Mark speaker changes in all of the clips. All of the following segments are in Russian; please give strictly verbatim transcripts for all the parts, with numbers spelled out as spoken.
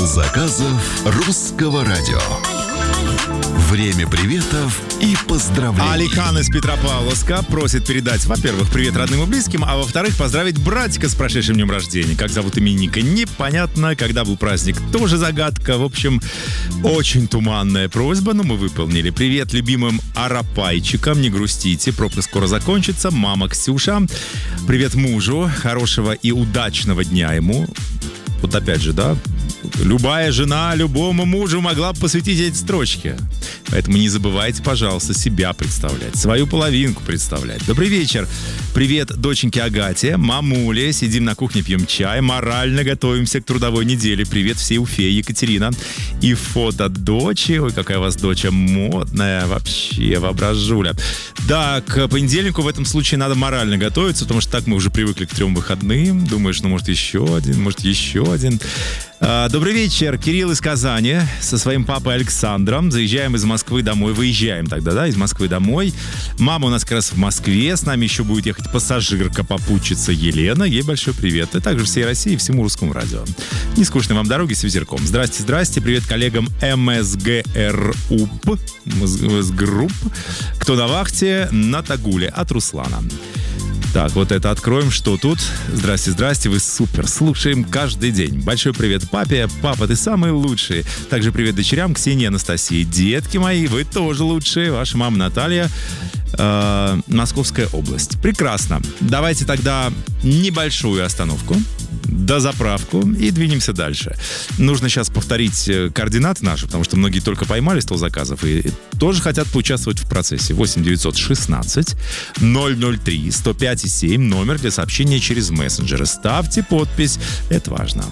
Speaker 1: заказов русского радио. Время приветов и поздравлений.
Speaker 2: Алихан из Петропавловска просит передать, во-первых, привет родным и близким, а во-вторых, поздравить братика с прошедшим днем рождения. Как зовут именинника, непонятно. Когда был праздник, тоже загадка. В общем, очень туманная просьба, но мы выполнили. Привет любимым арапайчикам, не грустите, пробка скоро закончится. Мама Ксюша. Привет мужу, хорошего и удачного дня ему. Вот опять же, да, любая жена любому мужу могла бы посвятить эти строчки. Поэтому не забывайте, пожалуйста, себя представлять, свою половинку представлять. Добрый вечер. Привет доченьке Агате, мамуле. Сидим на кухне, пьем чай, морально готовимся к трудовой неделе. Привет всей Уфе, Екатерина. И фото дочи. Ой, какая у вас доча модная. Вообще, воображуля. Да, к понедельнику в этом случае надо морально готовиться, потому что так мы уже привыкли к трем выходным. Думаешь, ну, может, еще один, может, еще один. Добрый вечер, Кирилл из Казани со своим папой Александром. Заезжаем из Москвы домой, выезжаем тогда, да, из Москвы домой. Мама у нас как раз в Москве, с нами еще будет ехать пассажирка, попутчица Елена. Ей большой привет. И также всей России и всему русскому радио. Не скучной вам дороги с ветерком. Здрасте, здрасте. Привет коллегам МСГРУП, МСГРУП. Кто на вахте? На Тагуле от Руслана. Так, вот это откроем. Что тут? Здрасте, здрасте, вы супер. Слушаем каждый день. Большой привет папе. Папа, ты самый лучший. Также привет дочерям Ксении, Анастасии. Детки мои, вы тоже лучшие. Ваша мама Наталья. Э, Московская область. Прекрасно. Давайте тогда небольшую остановку, дозаправку и двинемся дальше. Нужно сейчас повторить координаты наши, потому что многие только поймали стол заказов и тоже хотят поучаствовать в процессе. восемь девятьсот шестнадцать ноль ноль три сто пять семь номер для сообщения через мессенджеры. Ставьте подпись, это важно.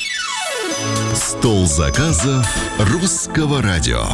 Speaker 1: Стол заказов русского радио.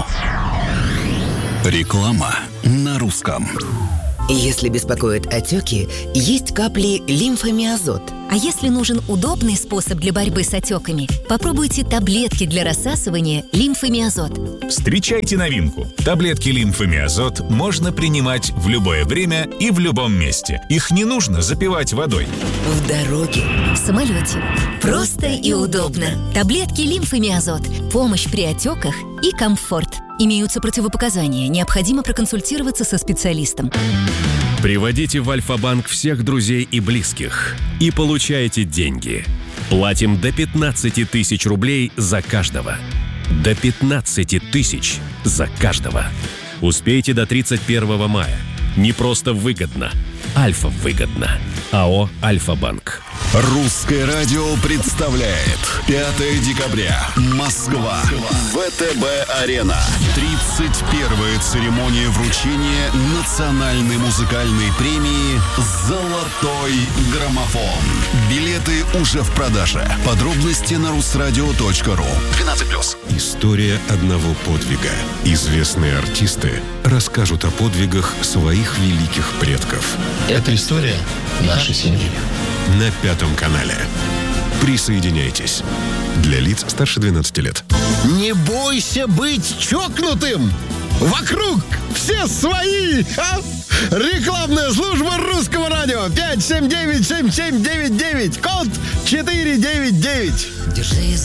Speaker 1: Реклама на русском.
Speaker 3: Если беспокоят отеки, есть капли лимфомиазот.
Speaker 4: А если нужен удобный способ для борьбы с отеками, попробуйте таблетки для рассасывания лимфомиазот.
Speaker 5: Встречайте новинку. Таблетки лимфомиазот можно принимать в любое время и в любом месте. Их не нужно запивать водой.
Speaker 3: В дороге,
Speaker 4: в самолете. Просто и удобно. Таблетки лимфомиазот. Помощь при отеках и комфорт. Имеются противопоказания. Необходимо проконсультироваться со специалистом.
Speaker 6: Приводите в Альфа-банк всех друзей и близких и получайте деньги. Платим до пятнадцати тысяч рублей за каждого. До пятнадцати тысяч за каждого. Успейте до тридцать первого мая. Не просто выгодно. Альфа выгодно. АО «Альфа-банк».
Speaker 1: Русское радио представляет пятое декабря. Москва. ВТБ-арена. тридцать первая церемония вручения национальной музыкальной премии «Золотой граммофон». Билеты уже в продаже. Подробности на русрадио точка ру. двенадцать плюс.
Speaker 7: История одного подвига. Известные артисты расскажут о подвигах своих великих предков.
Speaker 8: Это история нашей семьи.
Speaker 7: На Пятом канале. Присоединяйтесь. Для лиц старше двенадцати лет.
Speaker 9: Не бойся быть чокнутым! Вокруг все свои! А? Рекламная служба русского радио. пять семь девять семь семь девять девять. Код четыре девять девять.
Speaker 3: держи